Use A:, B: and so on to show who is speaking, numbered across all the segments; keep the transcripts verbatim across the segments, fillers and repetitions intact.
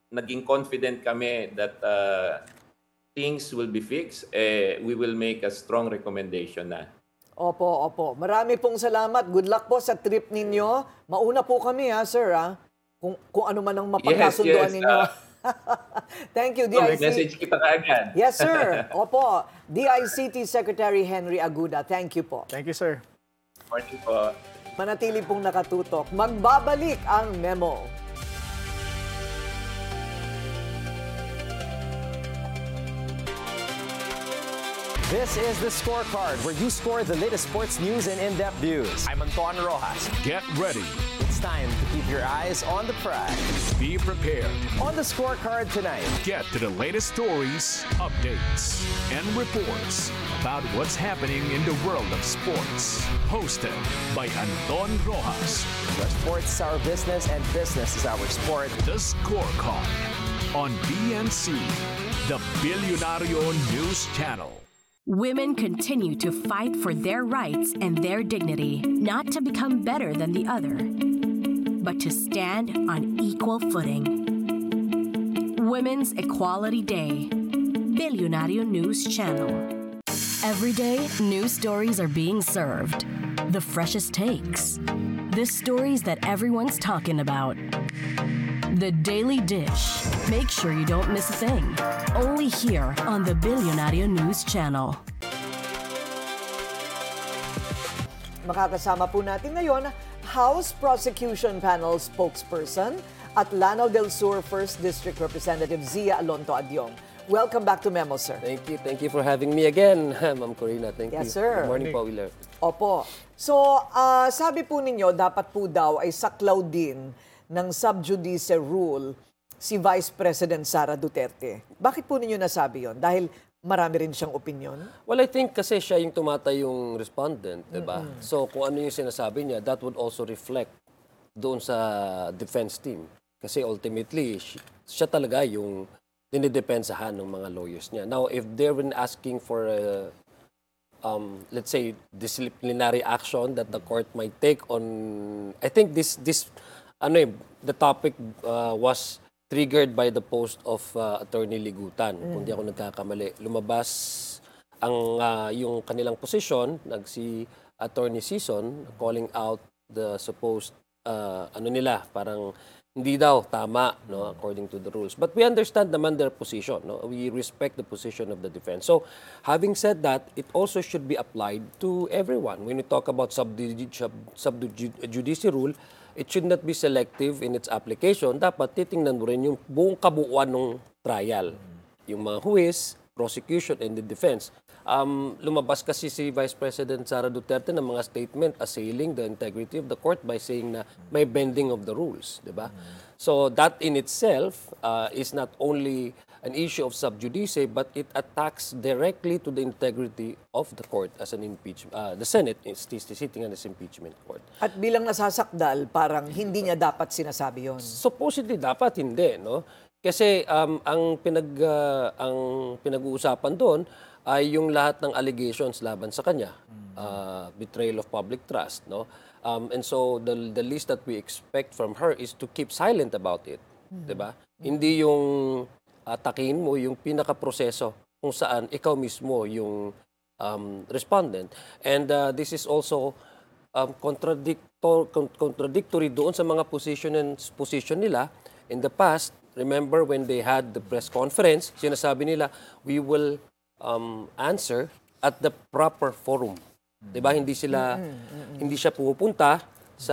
A: naging confident kami that uh, things will be fixed, eh, we will make a strong recommendation na.
B: Opo, opo. Marami pong salamat. Good luck po sa trip ninyo. Mauna po kami ha, sir, ha? Kung, kung ano man ang
A: Yes,
B: mapagkasunduan
A: yes.
B: ninyo.
A: Uh,
B: Thank you,
A: so, may
B: D I C.
A: message kita kaagad.
B: Yes, sir. Opo. D I C T Secretary Henry Aguda. Thank you po.
C: Thank you, sir.
A: Morning po.
B: Manatili pong nakatutok. Magbabalik ang memo.
D: This is The Scorecard, where you score the latest sports news and in-depth views. I'm Anton Rojas.
E: Get ready.
D: It's time to keep your eyes on the prize.
E: Be prepared.
D: On The Scorecard tonight,
E: Get to the latest stories, updates, and reports about what's happening in the world of sports. Hosted by Anton Rojas.
D: where sports is our business and business is our sport.
E: The Scorecard on B N C, the Billionario News Channel.
F: Women continue to fight for their rights and their dignity, not to become better than the other, but to stand on equal footing. Women's Equality Day, Billionario News Channel.
G: Every day, new stories are being served. The freshest takes. The stories that everyone's talking about. The Daily Dish. Make sure you don't miss a thing. Only here on the Billionario News Channel.
B: Makakasama po natin ngayon, House Prosecution Panel spokesperson at Lanao del Sur First District Representative Zia Alonto Adyong. Welcome back to Memo, sir.
H: Thank you. Thank you for having me again, Ma'am Corina. Thank
B: Yes,
H: you.
B: sir.
H: Good morning po, Wheeler.
B: Opo. So, ah, sabi po ninyo, dapat po daw ay saklaw din ng sub judice rule si Vice President Sara Duterte. Bakit po ninyo nasabi yon? Dahil marami rin siyang opinion?
H: Well, I think kasi siya yung tumatay yung respondent, di ba? So, kung ano yung sinasabi niya, that would also reflect doon sa defense team. Kasi ultimately, si- siya talaga yung dinidepensahan ng mga lawyers niya. Now, if they've been asking for a um, let's say, disciplinary action that the court might take on, I think this, this ano eh, the topic uh, was triggered by the post of uh, Attorney Ligutan. Kung di ako nagkakamali, lumabas ang uh, yung kanilang position, nag si Attorney Season calling out the supposed uh, ano nila, parang hindi daw tama, no, according to the rules. But we understand naman their position, no? We respect the position of the defense. So, having said that, it also should be applied to everyone. When we talk about sub-judice rule, it should not be selective in its application. Dapat titingnan mo rin yung buong kabuuan ng trial. Yung mga huwis, prosecution, and the defense. Um, lumabas kasi si Vice President Sara Duterte ng mga statement assailing the integrity of the court by saying na may bending of the rules, di ba? So that in itself uh, is not only an issue of sub judice, but it attacks directly to the integrity of the court as an impeachment. Uh, the Senate is sitting on this impeachment court.
B: At bilang nasasakdal, parang hindi niya dapat sinasabi yon.
H: Supposedly dapat hindi, no? Kasi um, ang pinag uh, ang pinag-uusapan doon ay yung lahat ng allegations laban sa kanya, uh, betrayal of public trust, no? Um, and so the the least that we expect from her is to keep silent about it, 'di ba? Hindi yung atakin mo yung pinaka-proseso kung saan ikaw mismo yung um, respondent. And uh, this is also um, contradictor, contradictory doon sa mga position and position nila in the past. Remember when they had the press conference, sinasabi nila, we will um, answer at the proper forum. 'Di ba? Hindi sila hindi siya pupunta sa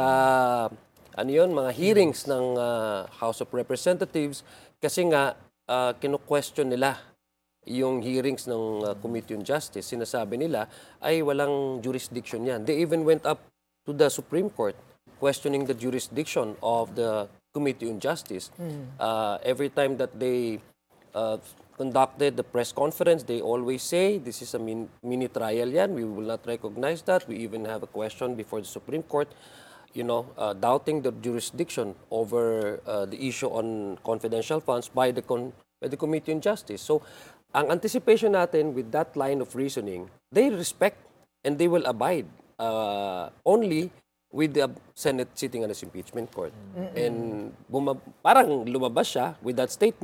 H: ano 'yon, mga hearings ng uh, House of Representatives kasi nga uh, kino-question nila yung hearings ng uh, Committee on Justice. Sinasabi nila ay walang jurisdiction 'yan. They even went up to the Supreme Court questioning the jurisdiction of the Committee on Justice. Uh, every time that they uh, conducted the press conference, they always say, this is a min- mini trial yan, we will not recognize that. We even have a question before the Supreme Court, you know, uh, doubting the jurisdiction over uh, the issue on confidential funds by the, con- by the Committee on Justice. So, ang anticipation natin with that line of reasoning, they respect and they will abide uh, only with the Senate sitting on his impeachment court. And buma- parang lumabas siya with that statement.